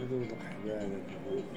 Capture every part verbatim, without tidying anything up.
خذوا حبالك.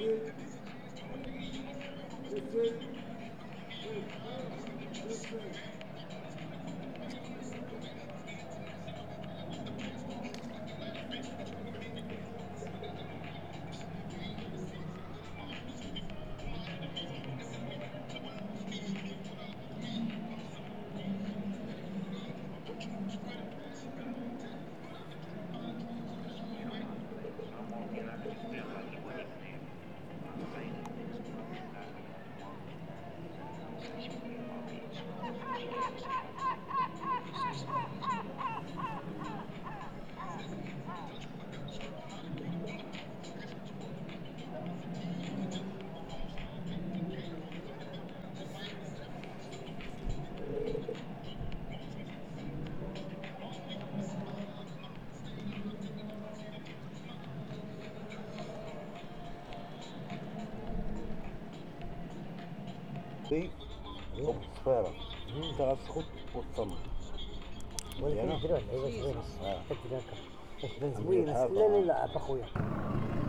فوق الصفيرة تاع السخط والصمت. ولكن نديروها لعيبة زوينة. اه كدير هكا باش تبان زوينة. لا لا لا عافا خويا.